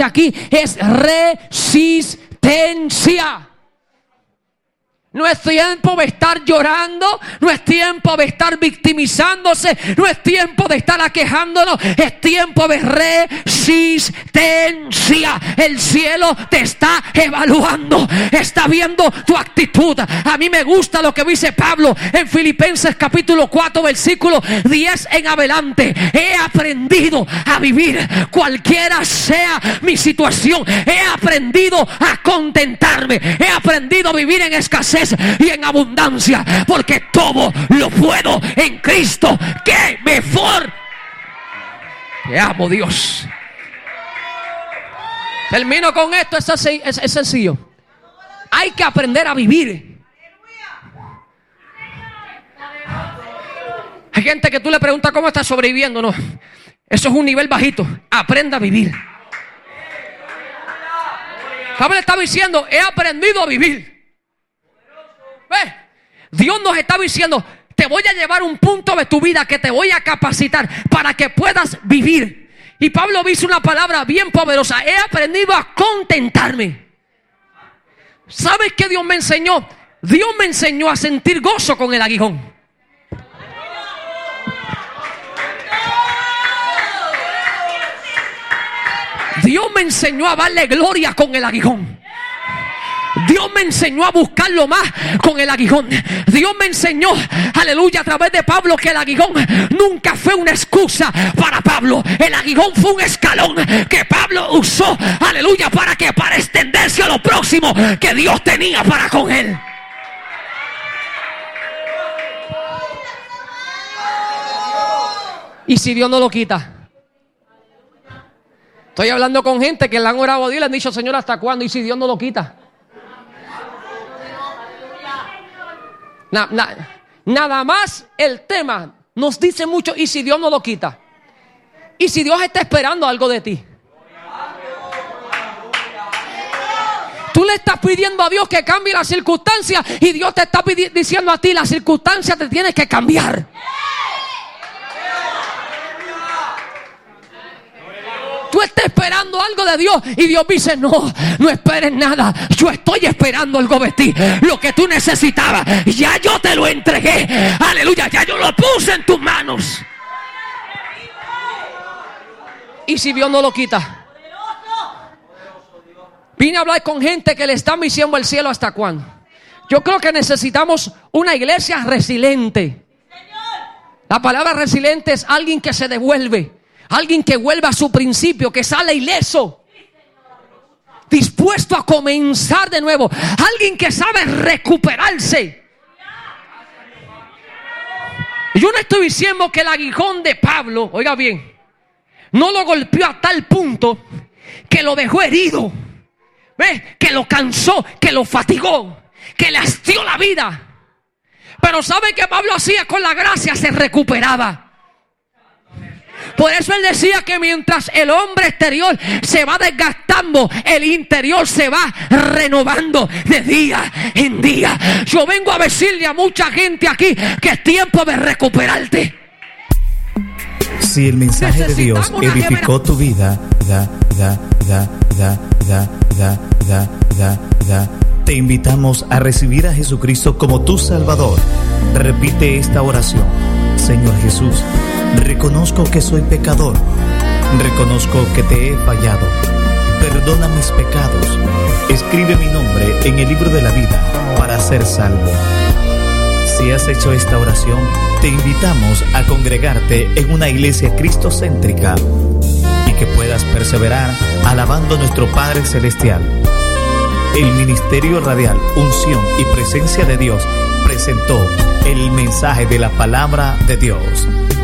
aquí es resistencia. No es tiempo de estar llorando, no es tiempo de estar victimizándose, no es tiempo de estar aquejándonos, es tiempo de resistencia. El cielo te está evaluando, está viendo tu actitud. A mí me gusta lo que dice Pablo en Filipenses capítulo 4 versículo 10 en adelante. He aprendido a vivir cualquiera sea mi situación, he aprendido a contentarme, he aprendido a vivir en escasez y en abundancia, porque todo lo puedo en Cristo que me fortalece. Te amo, Dios. Termino con esto, es sencillo. Hay que aprender a vivir. Hay gente que tú le preguntas cómo está sobreviviendo. No, eso es un nivel bajito. Aprenda a vivir. Pablo le estaba diciendo, he aprendido a vivir. ¿Ves? Dios nos está diciendo, te voy a llevar a un punto de tu vida que te voy a capacitar para que puedas vivir. Y Pablo dice una palabra bien poderosa: he aprendido a contentarme. ¿Sabes qué Dios me enseñó? Dios me enseñó a sentir gozo con el aguijón. Dios me enseñó a darle gloria con el aguijón. Dios me enseñó a buscarlo más con el aguijón. Dios me enseñó, aleluya, a través de Pablo, que el aguijón nunca fue una excusa para Pablo. El aguijón fue un escalón que Pablo usó, aleluya, para extenderse a lo próximo que Dios tenía para con él. ¿Y si Dios no lo quita? Estoy hablando con gente que le han orado a Dios y le han dicho: Señor, ¿hasta cuándo? ¿Y si Dios no lo quita? Nada más el tema nos dice mucho. ¿Y si Dios no lo quita? ¿Y si Dios está esperando algo de ti? Tú le estás pidiendo a Dios que cambie las circunstancias y Dios te está diciendo a ti: las circunstancias te tienen que cambiar. Tú estás esperando algo de Dios y Dios dice: no esperes nada. Yo estoy esperando algo de ti. Lo que tú necesitabas, ya yo te lo entregué. Aleluya, ya yo lo puse en tus manos. ¿Y si Dios no lo quita? Vine a hablar con gente que le están diciendo al cielo: ¿hasta cuándo? Yo creo que necesitamos una iglesia resiliente. La palabra resiliente es alguien que se devuelve. Alguien que vuelve a su principio, que sale ileso, dispuesto a comenzar de nuevo. Alguien que sabe recuperarse. Yo no estoy diciendo que el aguijón de Pablo, oiga bien, no lo golpeó a tal punto que lo dejó herido, ¿ves? Que lo cansó, que lo fatigó, que le hastió la vida. Pero ¿sabe qué Pablo hacía? Con la gracia se recuperaba. Por eso él decía que mientras el hombre exterior se va desgastando, el interior se va renovando de día en día. Yo vengo a decirle a mucha gente aquí que es tiempo de recuperarte. Si el mensaje de Dios edificó tu vida, te invitamos a recibir a Jesucristo como tu Salvador. Repite esta oración: Señor Jesús, reconozco que soy pecador, reconozco que te he fallado, perdona mis pecados, escribe mi nombre en el libro de la vida para ser salvo. Si has hecho esta oración, te invitamos a congregarte en una iglesia cristocéntrica y que puedas perseverar alabando a nuestro Padre Celestial. El Ministerio Radial Unción y Presencia de Dios presentó el mensaje de la Palabra de Dios.